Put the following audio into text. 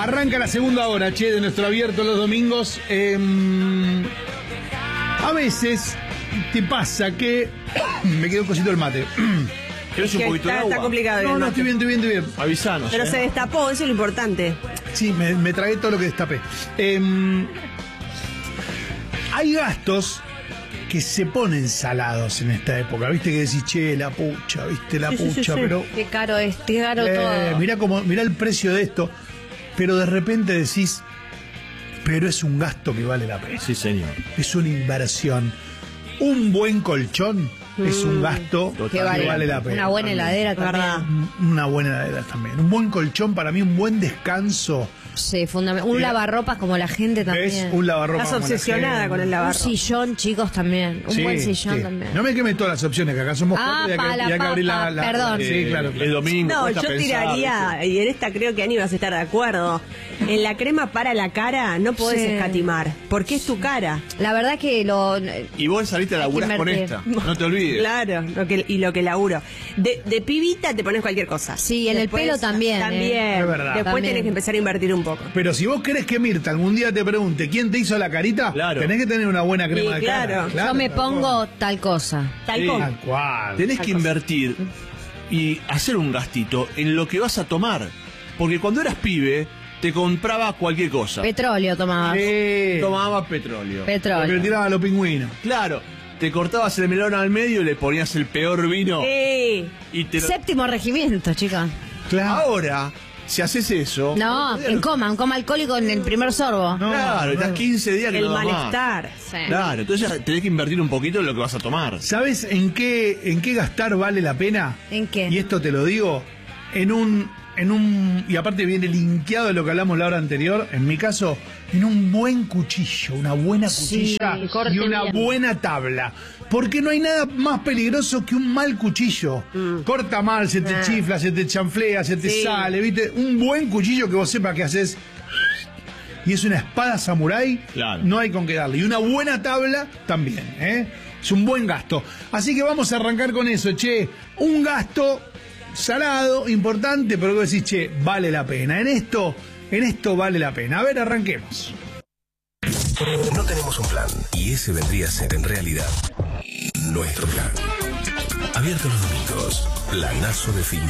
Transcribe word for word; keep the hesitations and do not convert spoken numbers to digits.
Arranca la segunda hora, che, de nuestro abierto los domingos. Eh, a veces te pasa que... Me quedó un cosito el mate. ¿Quieres un poquito está, de agua? Está complicado. No, no, estoy bien, estoy bien, estoy bien. Avisanos. Pero eh. se destapó, eso es lo importante. Sí, me, me tragué todo lo que destapé. Eh, hay gastos que se ponen salados en esta época. Viste que decís, che, la pucha, viste, la Sí, sí, pucha, sí, sí. pero... Qué caro es, qué caro Eh, todo. mirá, como, mirá el precio de esto, pero de repente decís, pero es un gasto que vale la pena. Sí, señor. Es una inversión. Un buen colchón mm. es un gasto Total. que Que vale, vale, la pena. una buena también. heladera Verdad. también. Una buena heladera también. Un buen colchón para mí, un buen descanso. Sí, fundamental. Un Sí. lavarropas como la gente Es también. un lavarropa. Estás como la obsesionada gente. con el Un lavarro. sillón, chicos, también. Un Sí, buen sillón sí. también. No me quemes todas las opciones, que acá somos Ah, cuatro y hay pa' que, la y hay que abrir la, papa, la- perdón. Sí, claro, El claro. domingo. No, cuesta yo pensar, tiraría, ¿viste? y en esta creo que Ani vas a estar de acuerdo. En la crema para la cara no podés Sí. escatimar, porque es tu cara. La verdad que lo... Y vos saliste a Hay que laburar con invertir. esta. No te olvides. Claro, lo que, y lo que laburo. De, de pibita te pones cualquier cosa. Sí, en el pelo también, También. eh. Es verdad. Después También. tenés que empezar a invertir un poco. Pero si vos querés que Mirta algún día te pregunte quién te hizo la carita, Claro. tenés que tener una buena crema Sí, de cara. claro. Yo me tal pongo cual. tal cosa. Tal Sí. cual. Tal cual. Tenés Tal que cosa. invertir y hacer un gastito en lo que vas a tomar. Porque cuando eras pibe, te compraba cualquier cosa. Petróleo tomaba. Sí. Tomaba petróleo. Lo que le Petróleo. tiraban a los pingüinos. Claro, te cortabas el melón al medio y le ponías el peor vino. Sí. Y te lo- Séptimo regimiento, chicos. Claro. Ahora, si haces eso... No, en coma, en coma alcohólico en el primer sorbo. No, Claro, no. estás quince días que El no das más. malestar. Sí. Claro, entonces tenés que invertir un poquito en lo que vas a tomar. ¿Sabes en qué, en qué gastar vale la pena? ¿En qué? Y esto te lo digo, en un, en un, y aparte viene linkeado de lo que hablamos la hora anterior, en mi caso, en un buen cuchillo, una buena Sí, cuchilla corte y una bien. buena tabla. Porque no hay nada más peligroso que un mal cuchillo. Corta mal, se te Ah. chifla, se te chanflea, se te Sí. sale, ¿viste? Un buen cuchillo que vos sepas que haces. Y es una espada samurái, Claro. no hay con qué darle. Y una buena tabla también, ¿eh? Es un buen gasto. Así que vamos a arrancar con eso, che. Un gasto salado, importante, pero que decís, che, vale la pena. En esto, en esto vale la pena. A ver, arranquemos. No tenemos un plan y ese vendría a ser en realidad nuestro plan. Abierto los domingos, planazo de fin de